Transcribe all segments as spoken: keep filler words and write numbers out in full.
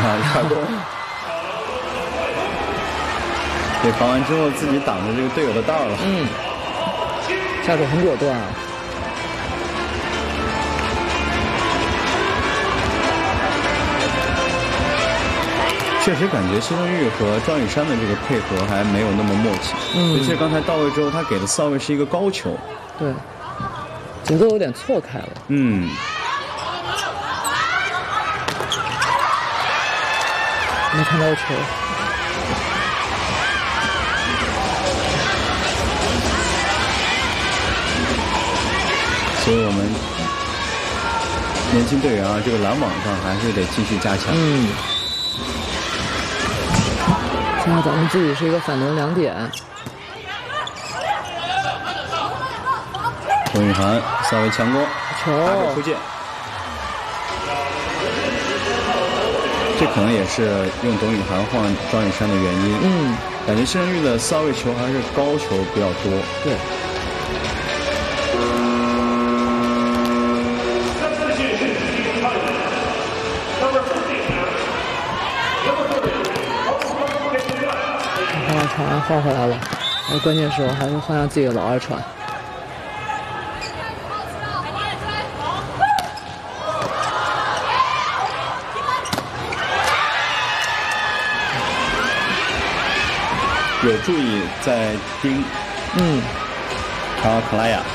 啊，差不多。对，防完之后自己挡着这个队友的道了。 嗯，下手很果断啊。 确实感觉谢正玉和庄雨珊的这个配合还没有那么默契。嗯，尤其是刚才到位之后，他给的扫位是一个高球。 对，节奏有点错开了。 嗯。 没看到球。 所以我们年轻队员啊，这个拦网上还是得继续加强。 嗯。现在咱们自己是一个反轮两点。 董雨涵稍微强攻， 球打手出界。这可能也是用董雨涵换庄雨珊的原因。 嗯， 感觉谢正玉的骚位球还是高球比较多。 对。换二传换回来了，然后关键时候还是换下自己的老二传。 有注意在盯， 嗯， 卡尔克拉亚，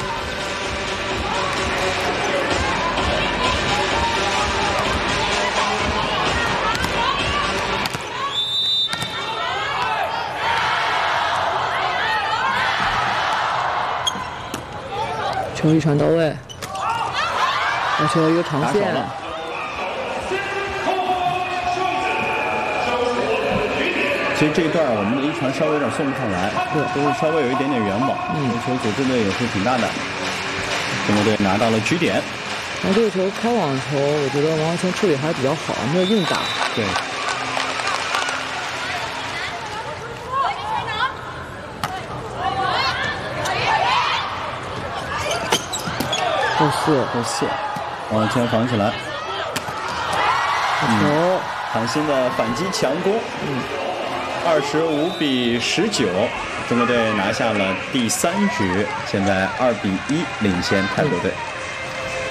球一传到位，而球一个长线。 其实这一段我们的一传稍微有点送不上来， 对， 就是稍微有一点点远网，嗯，球组织的也是挺大胆。中国队拿到了局点。 然后这个球开网球，我觉得王浩谦处理还是比较好，没有硬打。 对。 后四， 后四，王浩谦防起来。 球， 韩鑫的反击强攻。嗯。二十五比十九，中国队拿下了第三局，现在二比一领先泰国队。嗯